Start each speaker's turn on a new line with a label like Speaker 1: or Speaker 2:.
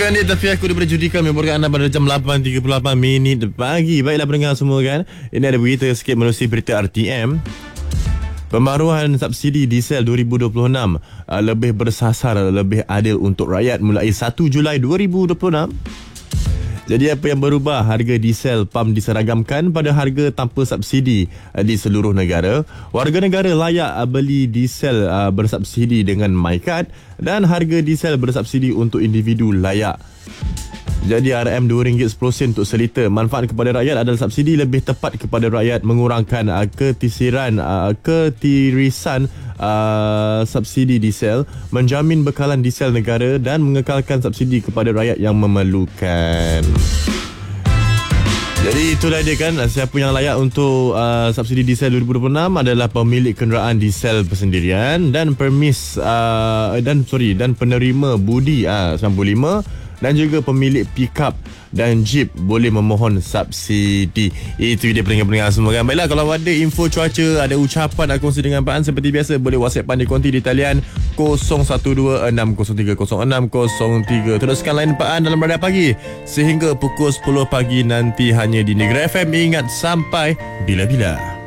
Speaker 1: Bukan ni, tapi aku diberi judikan membuatkan anda pada jam 8.38 minit pagi. Baiklah pendengar semua kan. Ini ada berita sikit menerusi berita RTM. Pembaruan subsidi diesel 2026 lebih bersasar, lebih adil untuk rakyat mulai 1 Julai 2026. Jadi apa yang berubah? Harga diesel pam diseragamkan pada harga tanpa subsidi di seluruh negara. Warga negara layak beli diesel bersubsidi dengan MyCard, dan harga diesel bersubsidi untuk individu layak. Jadi RM RM2.10 untuk seliter. Manfaat kepada rakyat adalah subsidi lebih tepat kepada rakyat, mengurangkan ketirisan subsidi diesel, menjamin bekalan diesel negara dan mengekalkan subsidi kepada rakyat yang memerlukan. Jadi itulah dia kan, siapa yang layak untuk subsidi diesel 2026 adalah pemilik kenderaan diesel bersendirian dan dan penerima budi 95, dan juga pemilik pickup dan jeep boleh memohon subsidi. Itu dia pendengar-pendengar semua kan. Baiklah, kalau ada info cuaca, ada ucapan nak kongsi dengan Pak An, seperti biasa boleh WhatsApp Pan di konti di talian 0126030603. Teruskan lain Pak An dalam Radar Pagi sehingga pukul 10 pagi nanti hanya di Negeri FM. Ingat, sampai bila-bila.